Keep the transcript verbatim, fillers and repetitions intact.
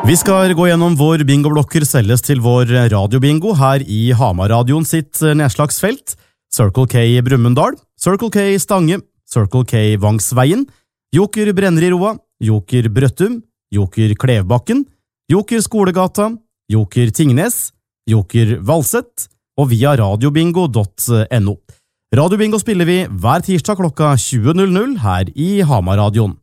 Vi skal gå gjennom hvor bingoblokker selges til vår radiobingo her i Hamar-radioen sitt nedslagsfelt. Circle K Brumunddal, Circle K Stange, Circle K Vangsveien, Joker Brenneroa, Joker Brøttum, Joker Klevbakken, Joker Skolegata, Joker Tingnes, Joker Valsett og via radiobingo punktum no. Radiobingo spiller vi hver tirsdag klokka tjue null null her i Hamar-radioen.